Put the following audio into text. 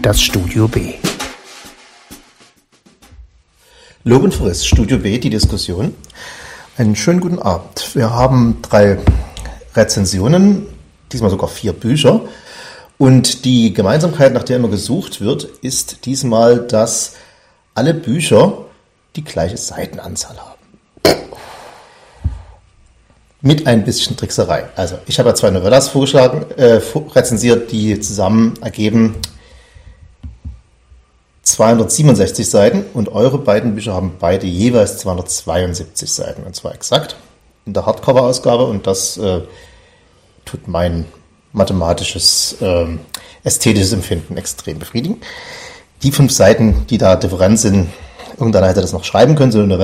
das Studio B. Lob und Friss, Studio B, die Diskussion. Einen schönen guten Abend. Wir haben 3 Rezensionen, diesmal sogar 4 Bücher. Und die Gemeinsamkeit, nach der immer gesucht wird, ist diesmal, dass alle Bücher die gleiche Seitenanzahl haben. Mit ein bisschen Trickserei. Also, ich habe ja 2 Novellas rezensiert, die zusammen ergeben 267 Seiten und eure beiden Bücher haben beide jeweils 272 Seiten, und zwar exakt in der Hardcover-Ausgabe, und das tut mein mathematisches, ästhetisches Empfinden extrem befriedigen. Die 5 Seiten, die da Differenz sind, irgendeiner hätte das noch schreiben können, so eine